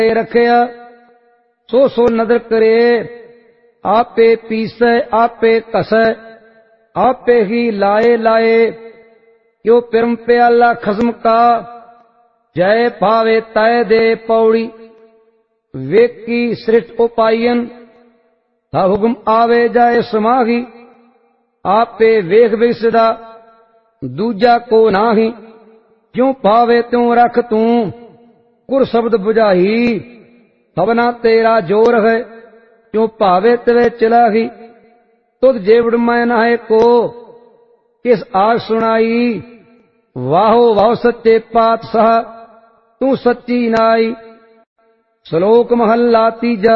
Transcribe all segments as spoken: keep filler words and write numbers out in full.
रखिया सो सो नदर करे। आपे पीसै आपे कसै आपे ही लाए लाए। यो पिरम प्याला खसम का जय भावे तय दे पौड़ी। वेकी सृष्ट उपायन था हुक्म आवे जाए समाही। आपे वेख विसदा दूजा को नाही। क्यों पावे त्यों रख तू कुर शब्द बुझाही। भवना तेरा जोर है क्यों पावे तवे चलाही। तुद जेवड़ मैं नाहे को किस आज सुनाई। वाहो वाहो सच्चे पातशाह तू सच्ची नाई। श्लोक महला तीजा।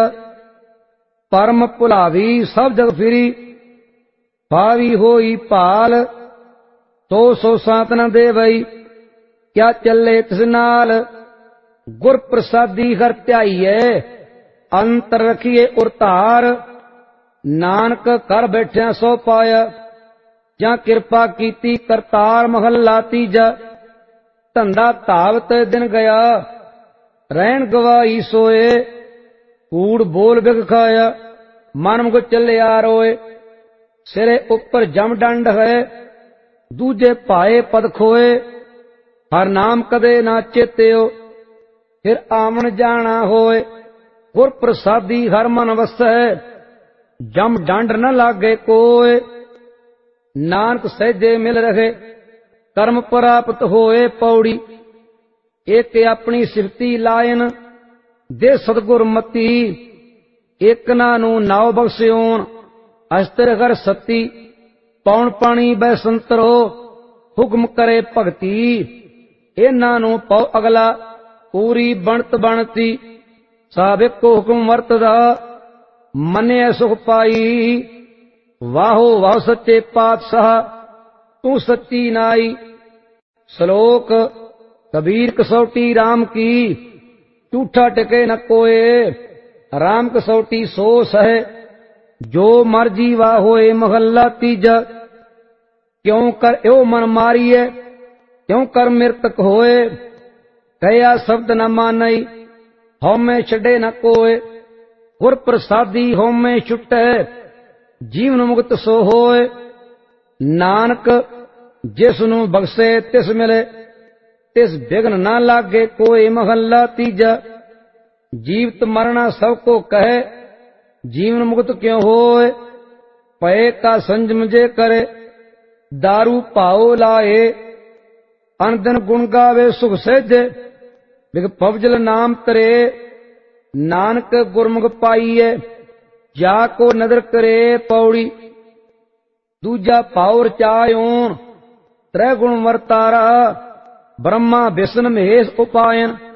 परम भुलावी सब जग फिरी भावी होई भाल। तो सो सांत न देवई क्या चले तिस नाल। गुर प्रसादी हर ध्याईए अंतर रखिए उरतार। नानक कर बैठिया सो पाया ਜਾਂ ਕਿਰਪਾ ਕੀਤੀ ਕਰਤਾਰ। ਮਹੱਲਾ ਤੀਜਾ। ਧੰਦਾ ਧਾਵਤ ਦਿਨ ਗਿਆ ਰਹਿਣ ਗਵਾਈ ਸੋਏ। ਕੂੜ ਬੋਲ ਬਿਗ ਖਾਇਆ ਮਨ ਮੁਖ ਚੱਲਿਆ ਰੋਏ। ਸਿਰੇ ਉੱਪਰ ਜਮ ਡੰਡ ਹੈ ਦੂਜੇ ਭਾਏ ਪਦ ਖੋਏ। ਹਰ ਨਾਮ ਕਦੇ ਨਾ ਚੇਤਿਓ ਫਿਰ ਆਵਣ ਜਾਣਾ ਹੋਏ। ਗੁਰ ਪ੍ਰਸਾਦੀ ਹਰ ਮਨ ਵਸੈ ਜਮ ਡੰਡ ਨ ਲਾਗੇ ਕੋਏ। नानक सहजे मिल रहे कर्म प्राप्त होए पौड़ी। एक अपनी सिफती लायन दे सतगुर मती। एक नानू नाव बख्शियोन अस्तर घर सती। पौन पानी बह संतरो हुक्म करे भगती। इन्हां नू पौ अगला पूरी बनत बनती। साबिक को हुक्म वरतदा मने सुख पाई। वाहो वाहो सच्चे पातशाह तू सच्ची नाई। श्लोक कबीर कसौटी राम की झूठा टिके न कोए। राम कसौटी सो सह जो मर्जी वाह होए। महला तीजा। क्यों कर यो मन मारिए क्यों कर मृतक होए। कया शब्द न मानई हौमे छड़े न कोए। गुर प्रसादी हौमे छुटे जीवन मुक्त सो होए। नानक जिस नू बख्शे तिस मिले तिस विघ्न ना लागे कोई। महला तीजा। जीवत मरना सब को कहे जीवन मुक्त क्यों होए। पए का संजम जे करे दारू पाओ लाए। अनदिन गुण गावे सुख सहजे बिग पवजल नाम तरे। नानक गुरमुख पाईए जाको नदर करे पौड़ी। दूजा पावर चायोन त्रै गुण वरतारा। ब्रह्मा विष्णु महेश उपायन